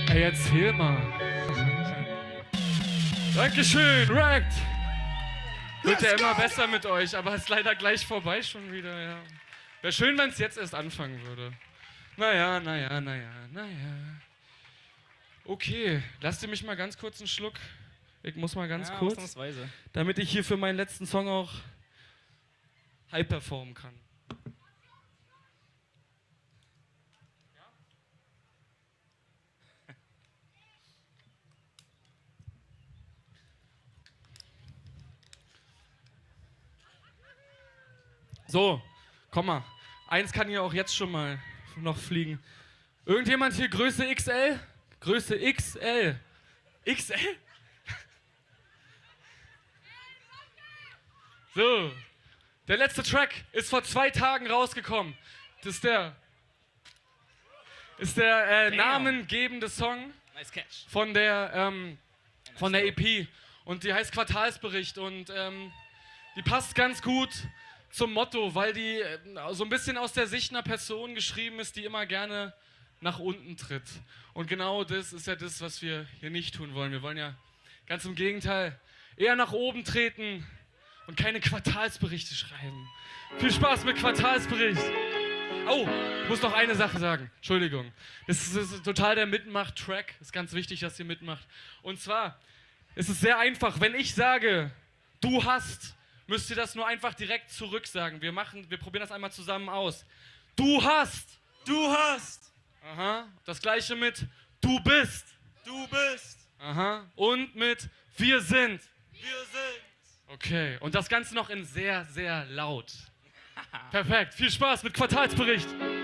Ey, erzähl mal. Dankeschön, Racked. Wird ja immer besser mit euch, aber ist leider gleich vorbei schon wieder, ja. Wäre schön, wenn es jetzt erst anfangen würde. Naja. Okay, lasst ihr mich mal ganz kurz einen Schluck. Ich muss mal ganz kurz, damit ich hier für meinen letzten Song auch high performen kann. So, komm mal. Eins kann hier auch jetzt schon mal noch fliegen. Irgendjemand hier Größe XL? Größe XL. XL? So, der letzte Track ist vor 2 Tagen rausgekommen. Das ist der namengebende Song von der EP. Und die heißt Quartalsbericht. Und die passt ganz gut zum Motto, weil die so ein bisschen aus der Sicht einer Person geschrieben ist, die immer gerne nach unten tritt. Und genau das ist ja das, was wir hier nicht tun wollen. Wir wollen ja ganz im Gegenteil eher nach oben treten und keine Quartalsberichte schreiben. Viel Spaß mit Quartalsbericht. Oh, ich muss noch eine Sache sagen. Entschuldigung. Das ist total der Mitmach-Track. Ist ganz wichtig, dass ihr mitmacht. Und zwar ist es sehr einfach. Wenn ich sage, du hast, müsst ihr das nur einfach direkt zurücksagen. Wir probieren das einmal zusammen aus. Du hast. Du hast. Aha. Das gleiche mit du bist. Du bist. Aha. Und mit wir sind. Wir sind. Okay. Und das Ganze noch in sehr, sehr laut. Perfekt. Viel Spaß mit Quartalsbericht.